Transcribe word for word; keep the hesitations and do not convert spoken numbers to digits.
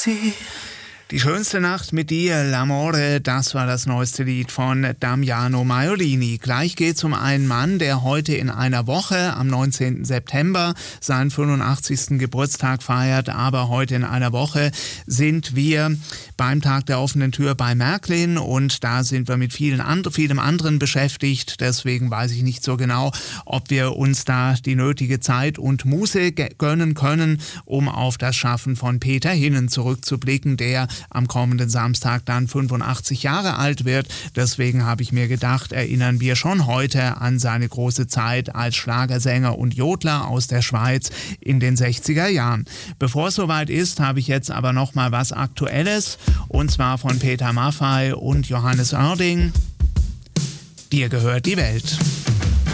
sie. Die schönste Nacht mit dir, L'amore, das war das neueste Lied von Damiano Maiolini. Gleich geht's um einen Mann, der heute in einer Woche, am neunzehnten September, seinen fünfundachtzigsten Geburtstag feiert. Aber heute in einer Woche sind wir beim Tag der offenen Tür bei Märklin und da sind wir mit vielen and- vielem anderen beschäftigt. Deswegen weiß ich nicht so genau, ob wir uns da die nötige Zeit und Muße ge- gönnen können, um auf das Schaffen von Peter Hinnen zurückzublicken, der am kommenden Samstag dann fünfundachtzig Jahre alt wird. Deswegen habe ich mir gedacht, erinnern wir schon heute an seine große Zeit als Schlagersänger und Jodler aus der Schweiz in den sechziger Jahren. Bevor es soweit ist, habe ich jetzt aber noch mal was Aktuelles, und zwar von Peter Maffay und Johannes Oerding. Dir gehört die Welt.